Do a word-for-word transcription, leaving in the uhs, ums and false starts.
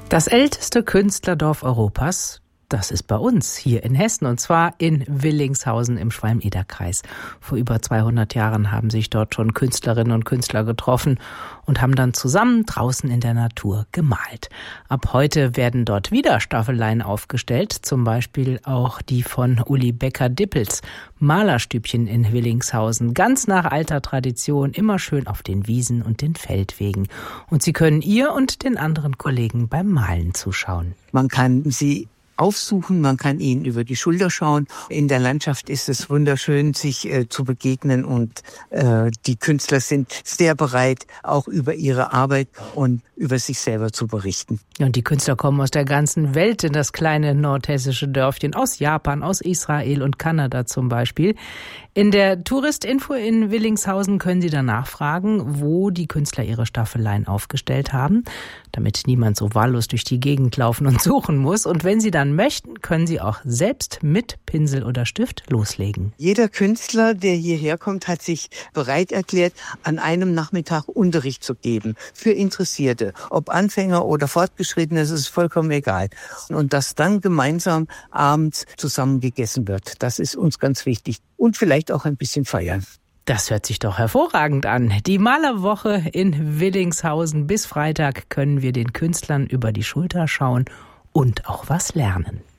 Das älteste Künstlerdorf Europas, das ist bei uns hier in Hessen, und zwar in Willingshausen im Schwalm-Eder-Kreis. Vor über zweihundert Jahren haben sich dort schon Künstlerinnen und Künstler getroffen und haben dann zusammen draußen in der Natur gemalt. Ab heute werden dort wieder Staffeleien aufgestellt, zum Beispiel auch die von Uli Becker-Dippels, Malerstübchen in Willingshausen, ganz nach alter Tradition, immer schön auf den Wiesen und den Feldwegen. Und Sie können ihr und den anderen Kollegen beim Malen zuschauen. Man kann sie aufsuchen, man kann ihnen über die Schulter schauen. In der Landschaft ist es wunderschön, sich äh, zu begegnen, und äh, die Künstler sind sehr bereit, auch über ihre Arbeit und über sich selber zu berichten. Und die Künstler kommen aus der ganzen Welt in das kleine nordhessische Dörfchen, aus Japan, aus Israel und Kanada zum Beispiel. In der Touristinfo in Willingshausen können Sie dann nachfragen, wo die Künstler ihre Staffeleien aufgestellt haben, damit niemand so wahllos durch die Gegend laufen und suchen muss. Und wenn Sie dann möchten, können Sie auch selbst mit Pinsel oder Stift loslegen. Jeder Künstler, der hierher kommt, hat sich bereit erklärt, an einem Nachmittag Unterricht zu geben für Interessierte. Ob Anfänger oder Fortgeschrittene, das ist vollkommen egal. Und dass dann gemeinsam abends zusammen gegessen wird, das ist uns ganz wichtig. Und vielleicht auch ein bisschen feiern. Das hört sich doch hervorragend an. Die Malerwoche in Willingshausen. Bis Freitag können wir den Künstlern über die Schulter schauen und auch was lernen.